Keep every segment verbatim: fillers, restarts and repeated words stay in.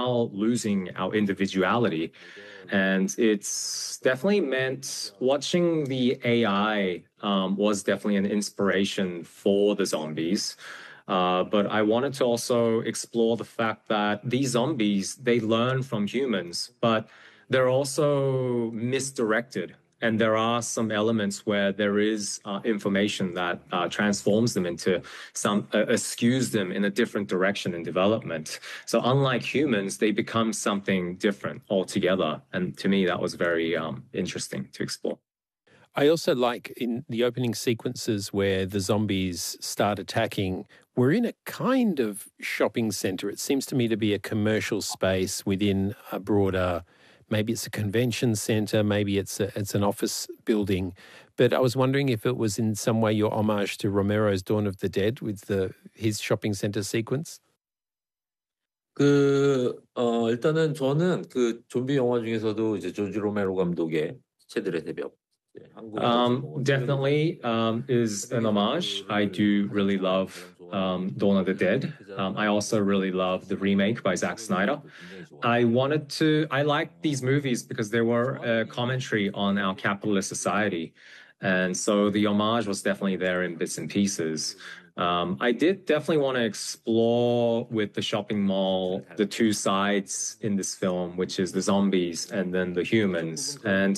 somehow losing our individuality. And it's definitely meant watching the A I um, was definitely an inspiration for the zombies. Uh, but I wanted to also explore the fact that these zombies, they learn from humans, but they're also misdirected. And there are some elements where there is uh, information that uh, transforms them into some, uh, eschews them in a different direction in development. So unlike humans, they become something different altogether. And to me, that was very um, interesting to explore. I also like in the opening sequences where the zombies start attacking, we're in a kind of shopping centre. It seems to me to be a commercial space within a broader, maybe it's a convention centre, maybe it's a, it's an office building. But I was wondering if it was in some way your homage to Romero's Dawn of the Dead with the his shopping centre sequence? 그, 어, 일단은 저는 그 좀비 영화 중에서도 이제 조지 로메로 감독의 시체들의 새벽. Um, definitely um, is an homage. I do really love um, Dawn of the Dead. Um, I also really love the remake by Zack Snyder. I wanted to, I liked these movies because they were a commentary on our capitalist society. And so the homage was definitely there in bits and pieces. Um, I did definitely want to explore with the shopping mall the two sides in this film, which is the zombies and then the humans. And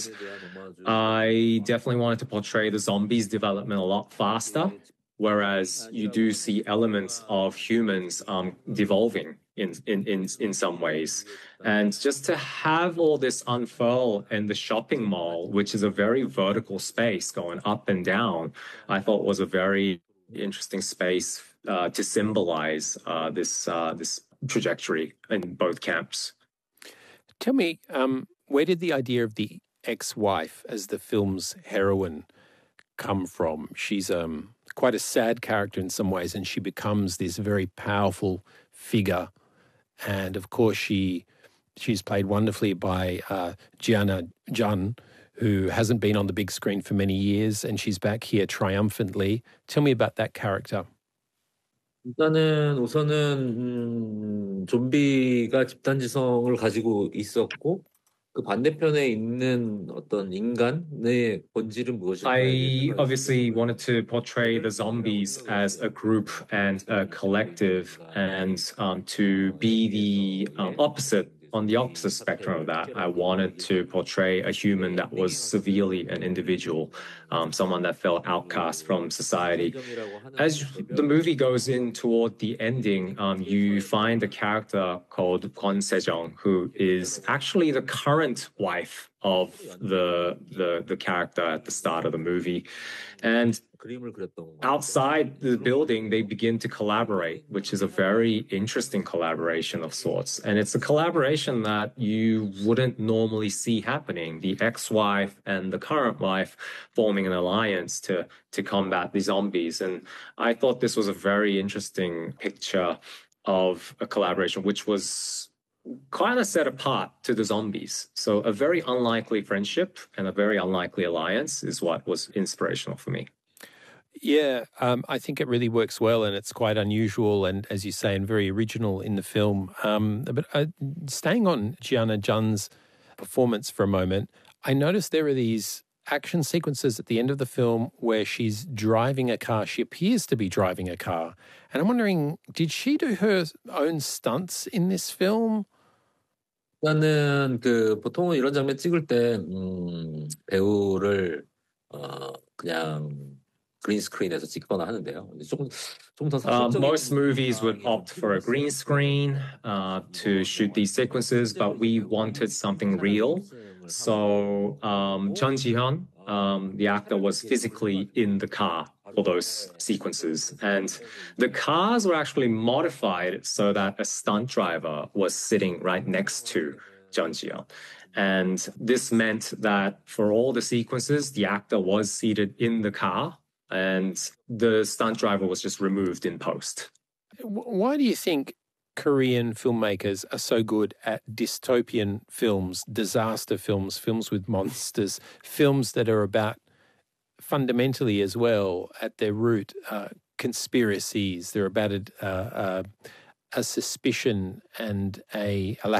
I definitely wanted to portray the zombies' development a lot faster, whereas you do see elements of humans um, devolving in, in, in, in some ways. And just to have all this unfurl in the shopping mall, which is a very vertical space going up and down, I thought was a very interesting space uh, to symbolize uh, this uh, this trajectory in both camps. Tell me, um, where did the idea of the ex-wife as the film's heroine come from? She's um, quite a sad character in some ways, and she becomes this very powerful figure. And of course, she she's played wonderfully by uh, Gianna Jun, who hasn't been on the big screen for many years, and she's back here triumphantly. Tell me about that character. 일단은 우선은 음, 좀비가 집단지성을 가지고 있었고 그 반대편에 있는 어떤 인간의 본질은 무엇일까? I obviously wanted to portray the zombies as a group and a collective, and um, to be the um, opposite. On the opposite spectrum of that, I wanted to portray a human that was severely an individual, um, someone that felt outcast from society. As the movie goes in toward the ending, um, you find a character called Kwon Sejong, who is actually the current wife of the, the, the character at the start of the movie. And outside the building, they begin to collaborate, which is a very interesting collaboration of sorts. And it's a collaboration that you wouldn't normally see happening. The ex-wife and the current wife forming an alliance to, to combat the zombies. And I thought this was a very interesting picture of a collaboration, which was kind of set apart to the zombies. So a very unlikely friendship and a very unlikely alliance is what was inspirational for me. Yeah, um, I think it really works well, and it's quite unusual and, as you say, and very original in the film. Um, but uh, staying on Gianna Jun's performance for a moment, I noticed there are these action sequences at the end of the film where she's driving a car. She appears to be driving a car. And I'm wondering, did she do her own stunts in this film? 일단은 그 보통은 이런 장면 찍을 때 음, 배우를 어, 그냥 green screen에서 찍거나 하는데요. 조금 좀 더 Um, most movies would opt for a green screen uh, to shoot these sequences, but we wanted something real. So um, Chun Ji-hyun, um, the actor, was physically in the car for those sequences. And the cars were actually modified so that a stunt driver was sitting right next to Chun Ji-hyun. And this meant that for all the sequences, the actor was seated in the car, and the stunt driver was just removed in post. Why do you think Korean filmmakers are so good at dystopian films, disaster films, films with monsters, films that are about fundamentally as well at their root uh, conspiracies? They're about a, uh, uh, a suspicion and a, a lack